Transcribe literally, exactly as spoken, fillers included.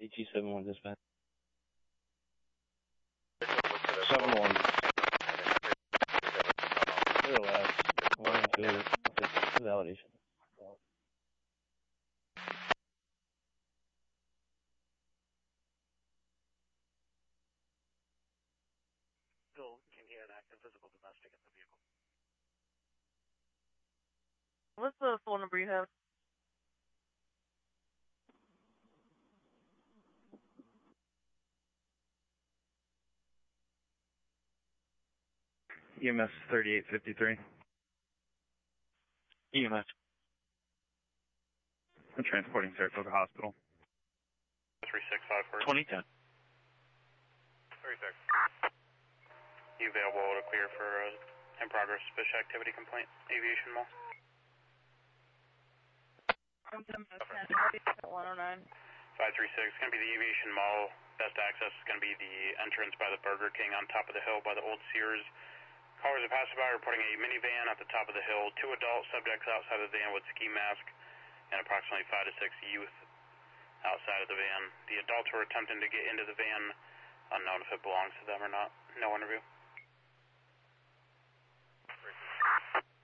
D G seven one dispatch. seven one. Clear last. one and two. Validation. Bill, can hear an active physical domestic in the vehicle. What's the phone number you have? E M S thirty-eight fifty-three. E M S. I'm transporting Saratoga Hospital. three six five four. twenty ten. thirty-six. You available to clear for uh, in progress suspicious activity complaint, Aviation Mall? I'm one oh nine. five three six, it's going to be the Aviation Mall. Best access is going to be the entrance by the Burger King on top of the hill by the old Sears. Callers are passing by reporting a minivan at the top of the hill. Two adult subjects outside of the van with ski mask and approximately five to six youth outside of the van. The adults were attempting to get into the van, unknown if it belongs to them or not. No interview.